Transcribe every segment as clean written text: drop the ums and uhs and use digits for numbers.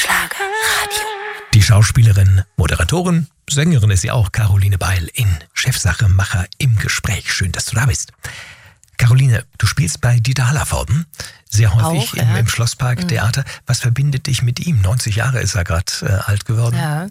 Schlagerradio. Die Schauspielerin, Moderatorin, Sängerin ist sie auch, Caroline Beil in Chefsache Macher im Gespräch. Schön, dass du da bist. Caroline, du spielst bei Dieter Hallervorden sehr häufig auch, ja. im Schlosspark Theater. Was verbindet dich mit ihm? 90 Jahre ist er gerade alt geworden. Ja.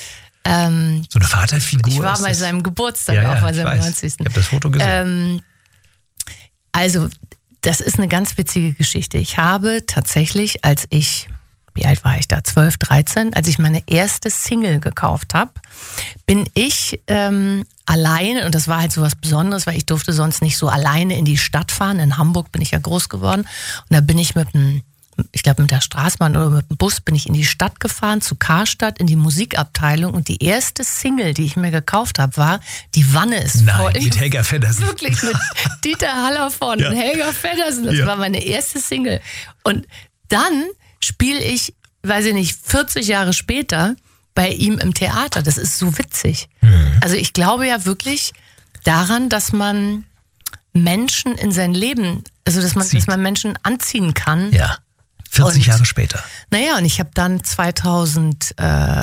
So eine Vaterfigur. Ich war bei seinem Geburtstag, ja, auch bei seinem weiß. 90. Ich habe das Foto gesehen. Also, das ist eine ganz witzige Geschichte. Ich habe tatsächlich, wie alt war ich da? 12, 13, als ich meine erste Single gekauft habe, bin ich alleine, und das war halt so was Besonderes, weil ich durfte sonst nicht so alleine in die Stadt fahren. In Hamburg bin ich ja groß geworden. Und da bin ich mit der Straßenbahn oder mit dem Bus bin ich in die Stadt gefahren, zu Karstadt, in die Musikabteilung. Und die erste Single, die ich mir gekauft habe, war Die Wanne ist voll. Nein, mit Helga Feddersen. Wirklich, mit Dieter Hallervorden und Helga Feddersen. Das war meine erste Single. Und dann spiele ich, weiß ich nicht, 40 Jahre später bei ihm im Theater. Das ist so witzig. Also ich glaube ja wirklich daran, dass man Menschen in sein Leben, also dass man Menschen anziehen kann. Ja, 40 Jahre später. Naja, und ich habe dann 2014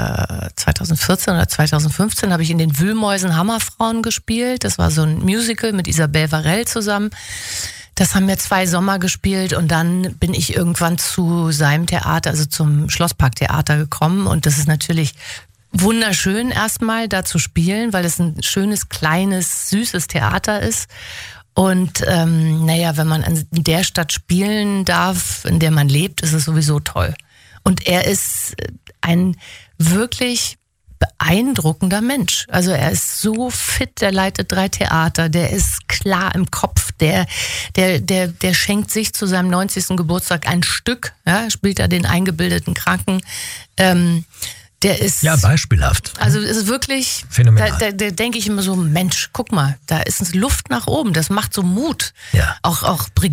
oder 2015 habe ich in den Wühlmäusen Hammerfrauen gespielt. Das war so ein Musical mit Isabelle Varell zusammen. Das haben wir 2 Sommer gespielt und dann bin ich irgendwann zu seinem Theater, also zum Schlossparktheater gekommen. Und das ist natürlich wunderschön erstmal da zu spielen, weil es ein schönes, kleines, süßes Theater ist. Und wenn man in der Stadt spielen darf, in der man lebt, ist es sowieso toll. Und er ist ein wirklich beeindruckender Mensch. Also er ist so fit, der leitet 3 Theater, der ist klar im Kopf, der schenkt sich zu seinem 90. Geburtstag ein Stück, ja, spielt da den eingebildeten Kranken. Der ist beispielhaft. Also es ist wirklich phänomenal. Da denke ich immer so, Mensch, guck mal, da ist Luft nach oben, das macht so Mut. Ja. Auch